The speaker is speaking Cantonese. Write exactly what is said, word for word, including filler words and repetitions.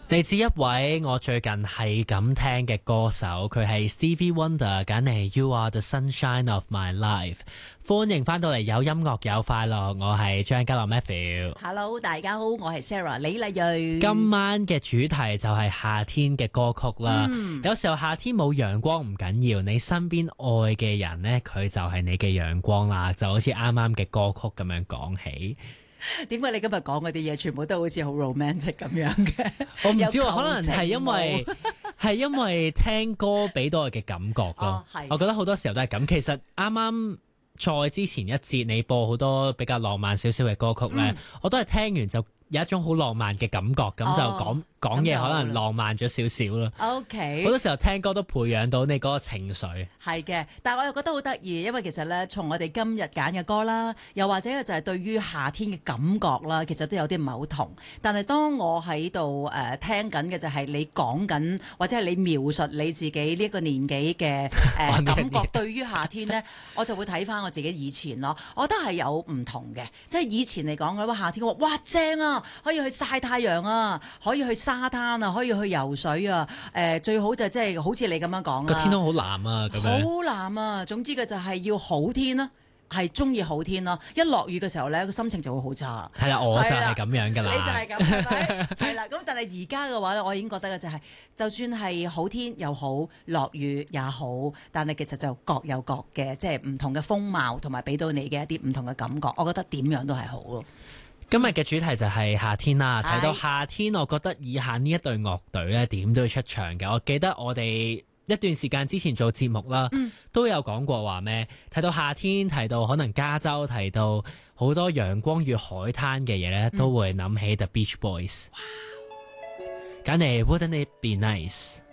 嚟自一位我最近係咁聽嘅歌手，佢係 Stevie Wonder， 揀嚟 You Are The Sunshine Of My Life。歡迎翻到嚟有音樂有快樂，我係張家樂 Matthew。 Hello， 大家好，我係 Sarah 李麗蕊。 今晚嘅主題就係夏天嘅歌曲啦。嗯、有時候夏天冇陽光唔緊要，你身邊愛嘅人呢，佢就係你嘅陽光啦。就好似啱啱嘅歌曲咁樣講起。 點解你今日講嗰啲嘢全部都好似好 romantic 咁樣嘅？ 我唔知喎，可能係因為係因為聽歌俾到我嘅感覺咯。哦、我覺得好多時候都係咁。其實啱啱再之前一節你播好多比較浪漫少少嘅歌曲咧，嗯、我都係聽完就有一種好浪漫嘅感覺，咁、哦、就講講嘢可能浪漫咗少少咯。OK，好多時候聽歌都培養到你嗰個情緒。係嘅，但係我又覺得好得意，因為其實咧，從我哋今日揀嘅歌啦，又或者就係對於夏天嘅感覺啦，其實都有啲唔係好同。但係當我喺度誒聽緊嘅就係你講緊，或者係你描述你自己呢個年紀嘅誒、呃、感覺，對於夏天咧，我就會睇翻我自己以前咯。我覺得係有唔同嘅，即係以前嚟講嘅話，夏天我話哇正啊！可以去曬太陽啊，可以去沙灘啊，可以去游水啊。誒、呃，最好就即係好似你咁樣講啦。個天空好藍啊，咁樣。好藍啊，總之嘅就係要好天啦、啊，係中意好天咯、啊。一落雨嘅時候咧，個心情就會好差。係啦，我就係咁樣噶啦。你就係咁，係咪？係啦，咁但係而家嘅話咧，我已經覺得嘅就係、是，就算係好天又好，落雨也好，但係其實就各有各嘅，即係唔同嘅風貌，同埋俾到你嘅一啲唔同嘅感覺。我覺得點樣都係好咯。今日嘅主題就係夏天啦，提到夏天，我覺得以下呢一隊樂隊咧，點都要出場嘅。我記得我哋一段時間之前做節目啦，嗯、都有講過話咩？提到夏天，提到可能加州，提到好多陽光與海灘嘅嘢咧，都會諗起 The Beach Boys。揀嚟 Wouldn't It Be Nice？